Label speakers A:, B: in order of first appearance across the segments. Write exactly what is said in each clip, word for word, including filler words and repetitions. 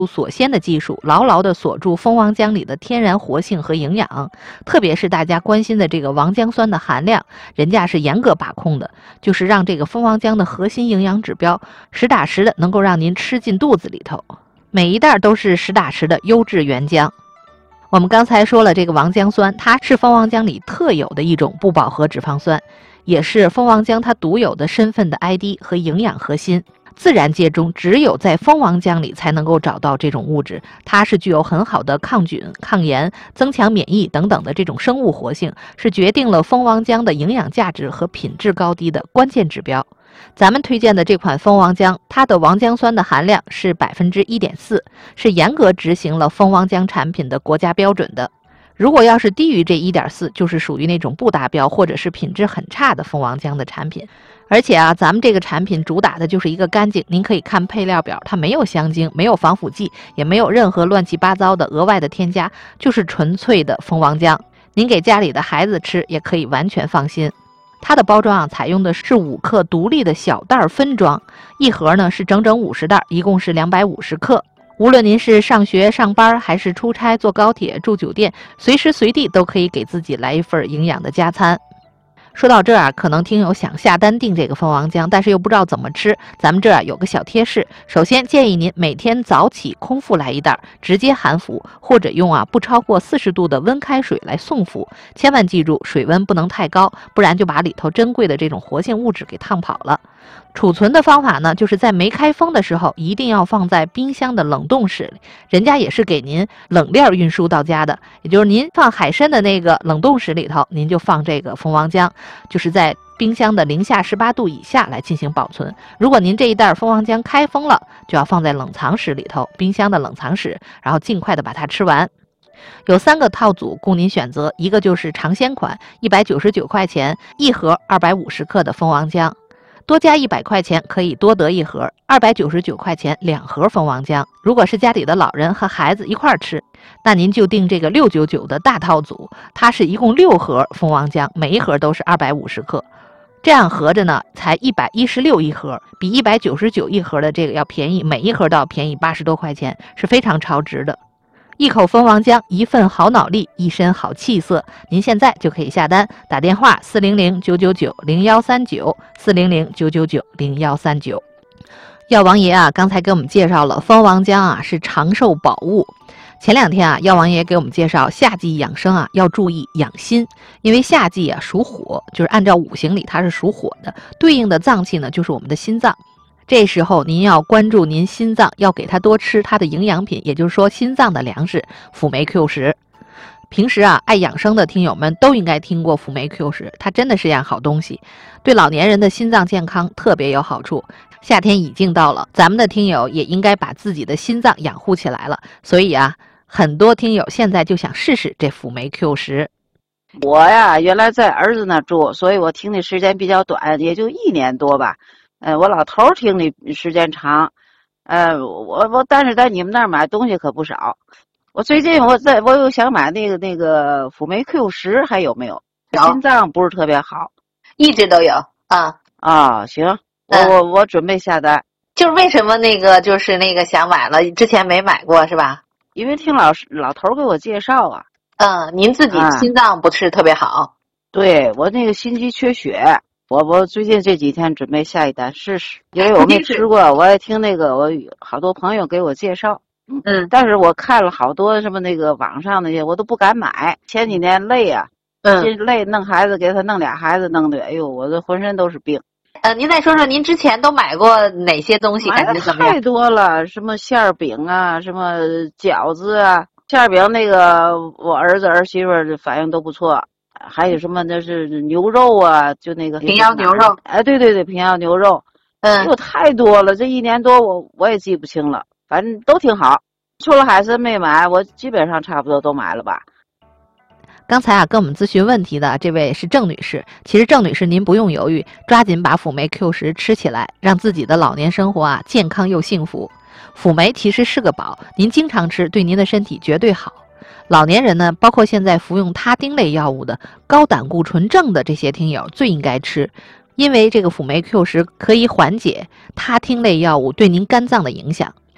A: 锁鲜的技术，牢牢地锁住蜂王浆里的天然活性和营养。特别是大家关心的这个王浆酸的含量，人家是严格把控的，就是让这个蜂王浆的核心营养指标实打实的能够让您吃进肚子里头。每一袋都是实打实的优质原浆。我们刚才说了，这个王浆酸它是蜂王浆里特有的一种不饱和脂肪酸，也是蜂王浆它独有的身份的 I D 和营养核心。自然界中只有在蜂王浆里才能够找到这种物质，它是具有很好的抗菌、抗炎、增强免疫等等的这种生物活性，是决定了蜂王浆的营养价值和品质高低的关键指标。咱们推荐的这款蜂王浆，它的王浆酸的含量是 百分之一点四， 是严格执行了蜂王浆产品的国家标准的。如果要是低于这 一点四， 就是属于那种不达标或者是品质很差的蜂王浆的产品。而且啊，咱们这个产品主打的就是一个干净，您可以看配料表，它没有香精，没有防腐剂，也没有任何乱七八糟的额外的添加，就是纯粹的蜂王浆。您给家里的孩子吃也可以完全放心。它的包装啊，采用的是五克独立的小袋分装，一盒呢是整整五十袋，一共是两百五十克。无论您是上学上班还是出差坐高铁住酒店，随时随地都可以给自己来一份营养的加餐。说到这儿啊，可能听友想下单订这个蜂王浆，但是又不知道怎么吃。咱们这儿有个小贴士，首先建议您每天早起空腹来一袋，直接含服，或者用啊不超过四十度的温开水来送服。千万记住，水温不能太高，不然就把里头珍贵的这种活性物质给烫跑了。储存的方法呢，就是在没开封的时候，一定要放在冰箱的冷冻室里，人家也是给您冷链运输到家的，也就是您放海参的那个冷冻室里头，您就放这个蜂王浆，就是在冰箱的零下十八度以下来进行保存。如果您这一袋蜂王浆开封了，就要放在冷藏室里头，冰箱的冷藏室，然后尽快的把它吃完。有三个套组供您选择，一个就是尝鲜款，一百九十九块钱一盒二百五十克的蜂王浆。多加一百块钱可以多得一盒，二百九十九块钱两盒蜂王浆。如果是家里的老人和孩子一块儿吃，那您就订这个六百九十九的大套组，它是一共六盒蜂王浆，每一盒都是二百五十克。这样合着呢，才一百一十六一盒，比一百九十九一盒的这个要便宜，每一盒都要便宜八十多块钱，是非常超值的。一口蜂王浆，一份好脑力，一身好气色。您现在就可以下单，打电话四零零九九九零幺三九，四零零九九九零幺三九。药王爷啊，刚才给我们介绍了蜂王浆啊是长寿宝物。前两天啊，药王爷给我们介绍夏季养生啊要注意养心，因为夏季啊属火，就是按照五行里它是属火的，对应的脏器呢就是我们的心脏。这时候您要关注您心脏，要给它多吃它的营养品，也就是说心脏的粮食辅酶 Q 十。平时啊爱养生的听友们都应该听过辅酶 Q 十，它真的是样好东西，对老年人的心脏健康特别有好处。夏天已经到了，咱们的听友也应该把自己的心脏养护起来了，所以啊很多听友现在就想试试这辅酶 Q 十。
B: 我呀原来在儿子那住，所以我听的时间比较短，也就一年多吧。呃，我老头听的时间长，呃，我我但是在你们那儿买东西可不少。我最近我在我又想买那个那个辅酶 Q 十，还有没有？心脏不是特别好，
C: 一直都有啊
B: 啊，行，我、嗯、我我准备下单。
C: 就是为什么那个就是那个想买了，之前没买过是吧？
B: 因为听老师老头给我介绍啊。
C: 嗯，您自己心脏不是特别好？
B: 啊、对，我那个心肌缺血。我我最近这几天准备下一单试试，因为我没吃过，我也听那个我好多朋友给我介绍，
C: 嗯，
B: 但是我看了好多什么那个网上那些，我都不敢买。前几年累啊，
C: 嗯，
B: 累弄孩子，给他弄俩孩子，弄的，哎呦，我这浑身都是病。
C: 呃，您再说说您之前都买过哪些东西？
B: 买的太多了，什么馅儿饼啊，什么饺子啊，馅儿饼那个我儿子儿媳妇儿反应都不错。还有什么那是牛肉啊，就那个
C: 平遥牛肉，
B: 哎，对对对，平遥牛肉，
C: 嗯，
B: 有太多了，这一年多我我也记不清了，反正都挺好。除了海参没买，我基本上差不多都买了吧。
A: 刚才啊跟我们咨询问题的这位是郑女士，其实郑女士您不用犹豫，抓紧把辅酶 Q 十吃起来，让自己的老年生活啊健康又幸福。辅酶其实是个宝，您经常吃对您的身体绝对好。老年人呢，包括现在服用他汀类药物的高胆固醇症的这些听友最应该吃，因为这个辅酶 Q 十可以缓解他汀类药物对您肝脏的影响。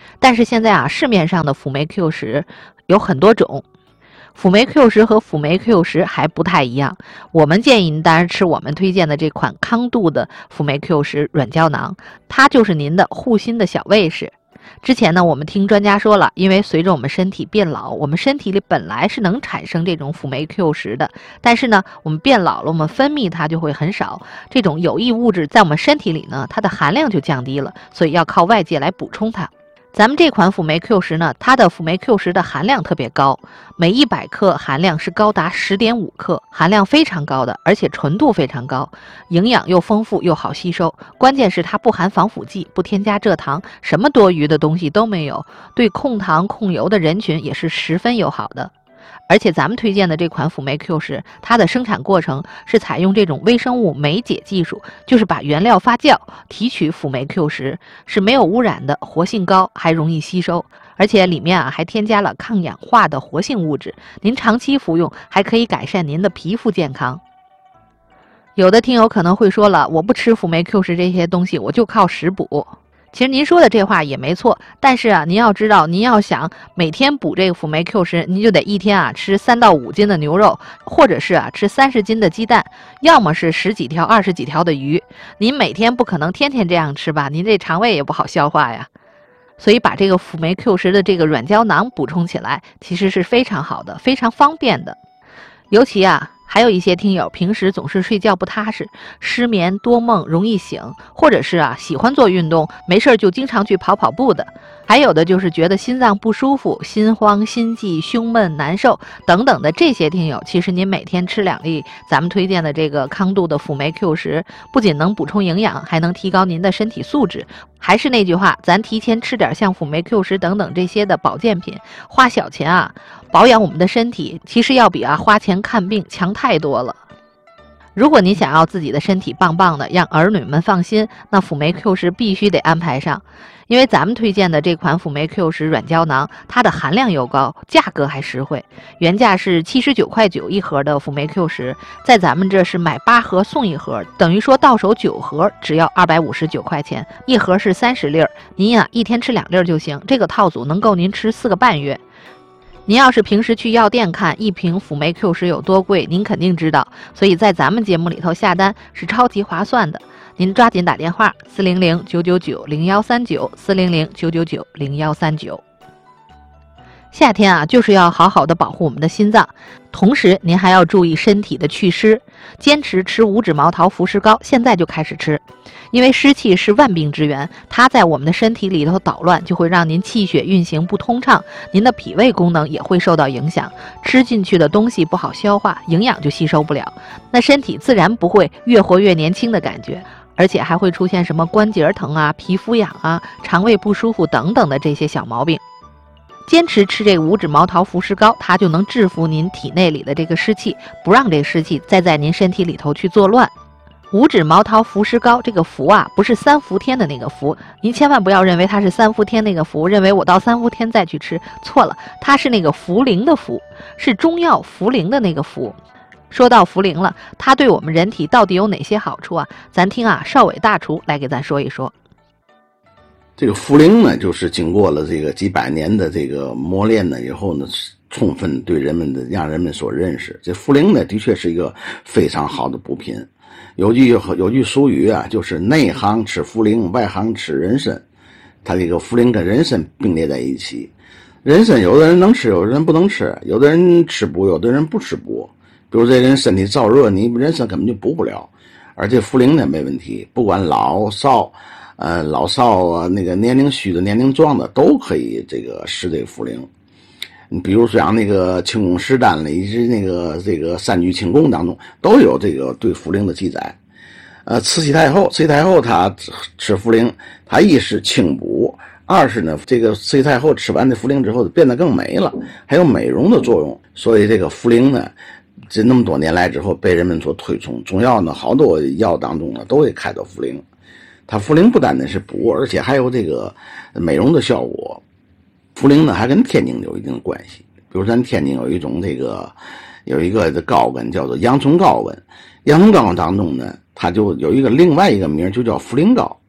A: 但是现在啊，市面上的辅酶 Q 十有很多种，辅酶 Q 十和辅酶 Q 十还不太一样。我们建议您当然吃我们推荐的这款康度的辅酶 Q 十软胶囊，它就是您的护心的小卫士。之前呢，我们听专家说了，因为随着我们身体变老，我们身体里本来是能产生这种辅酶 Q 十的，但是呢，我们变老了，我们分泌它就会很少，这种有益物质在我们身体里呢，它的含量就降低了，所以要靠外界来补充它。咱们这款辅酶 Q 十呢，它的辅酶 Q 十的含量特别高，每一百克含量是高达 十点五克，含量非常高的，而且纯度非常高，营养又丰富又好吸收。关键是它不含防腐剂，不添加蔗糖，什么多余的东西都没有，对控糖控油的人群也是十分友好的。而且咱们推荐的这款辅酶 Q 十，它的生产过程是采用这种微生物酶解技术，就是把原料发酵提取辅酶 Q 十，是没有污染的，活性高，还容易吸收，而且里面啊还添加了抗氧化的活性物质，您长期服用还可以改善您的皮肤健康。有的听友可能会说了，我不吃辅酶 Q 十这些东西，我就靠食补。其实您说的这话也没错，但是啊，您要知道，您要想每天补这个辅酶 Q 十，您就得一天啊吃三到五斤的牛肉，或者是啊吃三十斤的鸡蛋，要么是十几条、二十几条的鱼。您每天不可能天天这样吃吧？您这肠胃也不好消化呀。所以把这个辅酶 Q 十的这个软胶囊补充起来，其实是非常好的，非常方便的。尤其啊。还有一些听友平时总是睡觉不踏实，失眠多梦容易醒，或者是啊喜欢做运动，没事就经常去跑跑步的，还有的就是觉得心脏不舒服，心慌心悸胸闷难受等等的这些听友，其实您每天吃两粒咱们推荐的这个康度的辅酶 Q 十，不仅能补充营养，还能提高您的身体素质。还是那句话，咱提前吃点像辅酶 Q 十等等这些的保健品，花小钱啊保养我们的身体，其实要比啊花钱看病强太多了。如果你想要自己的身体棒棒的，让儿女们放心，那辅酶 Q 十必须得安排上。因为咱们推荐的这款辅酶 Q 十软胶囊，它的含量又高，价格还实惠。原价是七十九块九一盒的辅酶 Q 十，在咱们这是买八盒送一盒，等于说到手九盒只要二百五十九块钱，一盒是三十粒，您呀一天吃两粒就行，这个套组能够您吃四个半月。您要是平时去药店看一瓶辅酶 Q 十有多贵，您肯定知道，所以在咱们节目里头下单是超级划算的。您抓紧打电话四零零九九九零幺三九四零零九九九零幺三九。夏天啊，就是要好好的保护我们的心脏，同时您还要注意身体的祛湿，坚持吃五指毛桃服食膏，现在就开始吃。因为湿气是万病之源，它在我们的身体里头捣乱，就会让您气血运行不通畅，您的脾胃功能也会受到影响，吃进去的东西不好消化，营养就吸收不了，那身体自然不会越活越年轻的感觉，而且还会出现什么关节疼啊、皮肤痒啊、肠胃不舒服等等的这些小毛病。坚持吃这个五指毛桃服食膏，它就能制服您体内里的这个湿气，不让这湿气再在您身体里头去作乱。五指毛桃服食膏，这个服啊，不是三伏天的那个服，您千万不要认为它是三伏天那个服，认为我到三伏天再去吃，错了，它是那个茯苓的茯，是中药茯苓的那个茯。说到茯苓了，它对我们人体到底有哪些好处啊？咱听啊邵伟大厨来给咱说一说。
D: 这个茯苓呢，就是经过了这个几百年的这个磨练呢以后呢，充分对人们的让人们所认识。这茯苓呢，的确是一个非常好的补品。有句有句俗语啊，就是内行吃茯苓，外行吃人参。它这个茯苓跟人参并列在一起。人参有的人能吃，有的人不能吃，有的人吃补，有的人不吃补。比如这人身体燥热，你人参根本就补不了。而且茯苓呢没问题，不管老少。呃，老少啊，那个年龄虚的、年龄壮的都可以这个食这个茯苓。你比如说像那个清宫十丹了，以及那个这个三聚清宫当中都有这个对茯苓的记载。呃，慈禧太后，慈禧太后她吃茯苓，她一是清补，二是呢，这个慈禧太后吃完这茯苓之后变得更美了，还有美容的作用。所以这个茯苓呢，这那么多年来之后被人们所推崇，中药呢好多药当中呢都会开到茯苓。它茯苓不单单是补，而且还有这个美容的效果。茯苓呢还跟天津有一定的关系，比如咱天津有一种这个有一个膏根叫做洋葱膏根，洋葱膏根当中呢，它就有一个另外一个名就叫茯苓膏。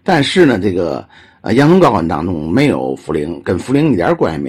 D: 但是呢，这个呃洋葱高干当中没有茯苓，跟茯苓一点关系没有。